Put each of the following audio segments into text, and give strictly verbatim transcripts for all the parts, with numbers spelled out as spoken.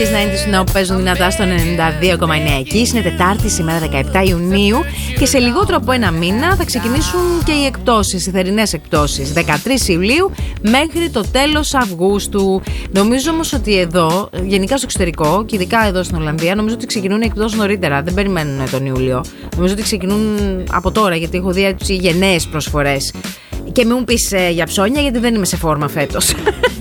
ενενήντα Now παίζουν δυνατά στο ενενήντα δύο κόμμα εννέα εκεί. Είναι Τετάρτη σήμερα δεκαεπτά Ιουνίου και σε λιγότερο από ένα μήνα θα ξεκινήσουν και οι εκπτώσεις, οι θερινές εκπτώσεις. δεκατρείς Ιουλίου μέχρι το τέλος Αυγούστου. Νομίζω όμως ότι εδώ, γενικά στο εξωτερικό και ειδικά εδώ στην Ολλανδία, νομίζω ότι ξεκινούν οι εκπτώσεις νωρίτερα. Δεν περιμένουν τον Ιούλιο. Νομίζω ότι ξεκινούν από τώρα, γιατί έχω δει έτσι γενναίες προσφορές. Και μην μου πεις ε, για ψώνια, γιατί δεν είμαι σε φόρμα φέτος.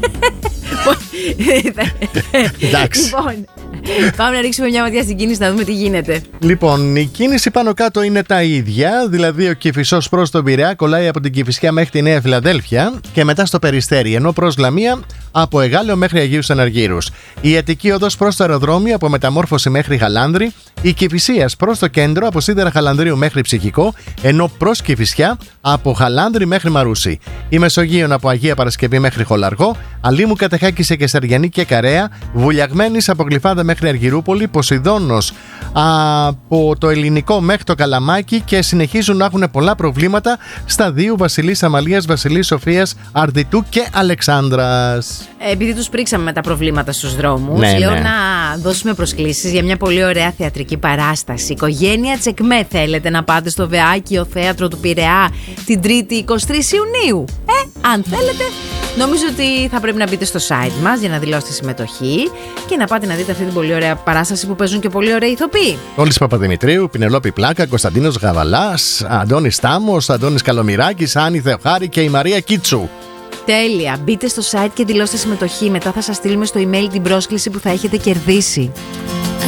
Εντάξει. Λοιπόν, πάμε να ρίξουμε μια ματιά στην κίνηση να δούμε τι γίνεται. Λοιπόν, η κίνηση πάνω κάτω είναι τα ίδια. Δηλαδή, ο Κηφισός προς τον Πειραιά κολλάει από την Κηφισιά μέχρι τη Νέα Φιλαδέλφια και μετά στο Περιστέρι. Ενώ προς Λαμία από Εγάλεο μέχρι Αγίους Αναργύρους. Η Αττική οδός προς το αεροδρόμιο από Μεταμόρφωση μέχρι Γαλάνδρη. Η Κηφισίας προς το κέντρο από Σίδερα Χαλανδρίου μέχρι Ψυχικό. Ενώ προς Κηφισιά από Χαλάνδρη μέχρι Μαρούσι. Η Μεσογείων από Αγία Παρασκευή μέχρι Χολαργό. Αλήμου Κατεχάκη και Σαριανή και Καρέα. Βουλιαγμένης από Γλυφάδα μέχρι Αργυρούπολη. Ποσειδώνος από το Ελληνικό μέχρι το Καλαμάκι. Και συνεχίζουν να έχουν πολλά προβλήματα στα δύο Βασιλής Αμαλίας, Βασιλής Σοφίας, Αρδιτού και Αλεξάνδρας. Επειδή τους πρίξαμε με τα προβλήματα στους δρόμους, ναι, λέω ναι. να δώσουμε προσκλήσεις για μια πολύ ωραία θεατρική παράσταση. Οικογένεια Τσεκμέ, θέλετε να πάτε στο Βεάκιο Θέατρο του Πειραιά την Τρίτη εικοστή τρίτη Ιουνίου? Ε, αν θέλετε, νομίζω ότι θα πρέπει να μπείτε στο site μας για να δηλώσετε συμμετοχή και να πάτε να δείτε αυτή την πολύ ωραία παράσταση που παίζουν και πολύ ωραίοι ηθοποιοί. Όλης Παπαδημητρίου, Πινελόπη Πλάκα, Κωνσταντίνος Γαβαλάς, Αντώνης Τάμος, Αντώνης Καλομηράκης, Άννη Θεοχάρη και η Μαρία Κίτσου. Τέλεια, μπείτε στο site και δηλώστε συμμετοχή. Μετά θα σας στείλουμε στο email την πρόσκληση που θα έχετε κερδίσει.